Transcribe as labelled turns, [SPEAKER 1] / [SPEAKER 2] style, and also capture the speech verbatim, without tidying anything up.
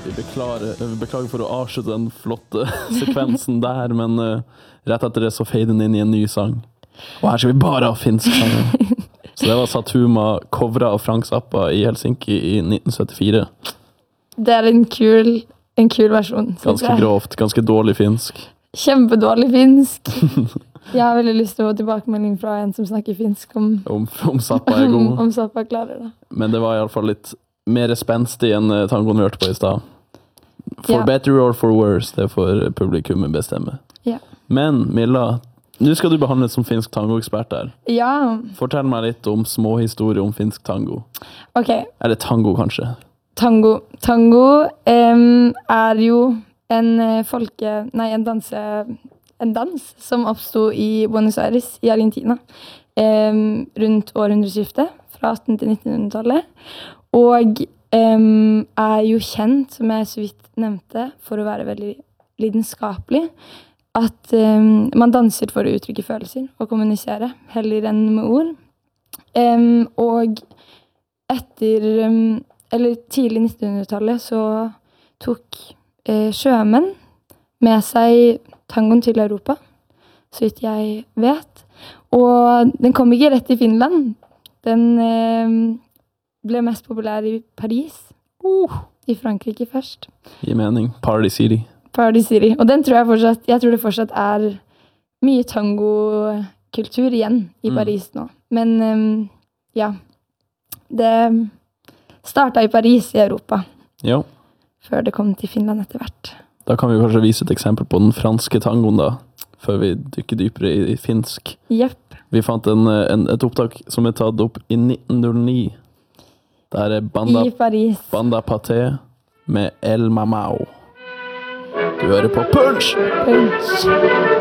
[SPEAKER 1] Vi beklager, vi beklager for å avslutte den flotte sekvensen der, men uh, rett etter det så fader den inn i en ny sang. Og her skal vi bare ha finsk sang. Så det var Satuma, covret av Frank Zappa i Helsinki i nitten syttifire.
[SPEAKER 2] Det er en kul, en kul versjon.
[SPEAKER 1] Ganske grovt, ganske dårlig finsk.
[SPEAKER 2] Kjempedårlig finsk. Jeg har veldig lyst til å få tilbakemelding fra en som snakker finsk om,
[SPEAKER 1] om, om Zappa er god.
[SPEAKER 2] om Zappa klarer det.
[SPEAKER 1] Men det var i alle fall litt mer spenstig enn tangoen vi hørte på i stad. For
[SPEAKER 2] ja.
[SPEAKER 1] better or for worse, det får publikummet bestemme.
[SPEAKER 2] Ja.
[SPEAKER 1] Men Milla, nå skal du behandles som finsk tangoekspert her.
[SPEAKER 2] Ja.
[SPEAKER 1] Fortell meg litt om små historier om finsk tango.
[SPEAKER 2] Ok.
[SPEAKER 1] Eller tango, kanskje?
[SPEAKER 2] Tango. Tango um, er jo en folke... Nei, en danse... En dans som oppstod i Buenos Aires i Argentina um, rundt århundreskiftet fra atten- til nittenhundretallet. Og um, er jo kjent, som jeg så vidt nevnte, for å være veldig lidenskapelig. At um, man danser for å uttrykke følelser og kommunisere, heller enn med ord. Um, og etter, um, eller tidlig nittenhundretallet, så tok uh, sjømenn med seg tangoen til Europa, så vidt jeg vet. Og den kom ikke rett i Finland. Den um, ble mest populær i Paris. Uh, I Frankrike først.
[SPEAKER 1] Gi mening. Party City.
[SPEAKER 2] Party City. Og den tror jeg fortsatt, jeg tror det fortsatt er mye tangokultur igjen i mm. Paris nå. Men um, ja, det startet i Paris i Europa.
[SPEAKER 1] Ja.
[SPEAKER 2] Før det kom til Finland etter hvert.
[SPEAKER 1] Da kan vi kanskje vise et eksempel på den franske tangoen da, før vi dykker dypere i, i finsk.
[SPEAKER 2] Jepp.
[SPEAKER 1] Vi fant en, en, et opptak som er tatt opp i nitten null ni. Der er Banda,
[SPEAKER 2] I Paris.
[SPEAKER 1] Banda Paté med El Mamau. Du hører på Punch!
[SPEAKER 2] Punch!